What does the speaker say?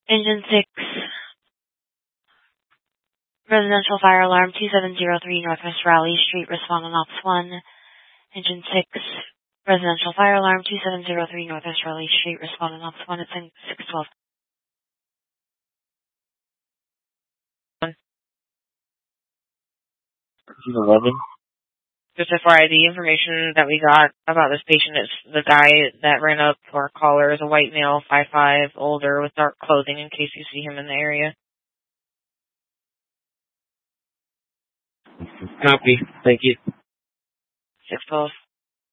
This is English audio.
Engine 6, residential fire alarm 2703 Northwest Raleigh Street, respond on Ops 1. Engine 6, residential fire alarm 2703 Northwest Raleigh Street, respond on Ops 1. It's in 612. 11. Just FYI, the information that we got about this patient is the guy that ran up to our caller is a white male, 5'5", older, with dark clothing, in case you see him in the area. Copy. Thank you. 612.